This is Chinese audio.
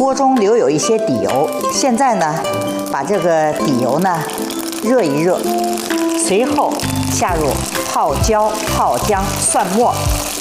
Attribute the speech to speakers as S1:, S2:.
S1: 锅中留有一些底油，现在呢，把这个底油呢热一热，随后下入泡椒、泡姜、蒜末